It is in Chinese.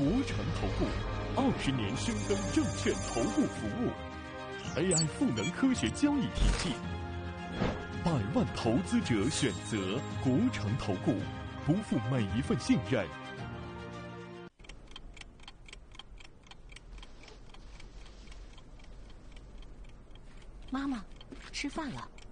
国诚投顾20年深耕证券投顾服务 ，AI 赋能科学交易体系，100万投资者选择国诚投顾，不负每一份信任。 妈妈，吃饭了。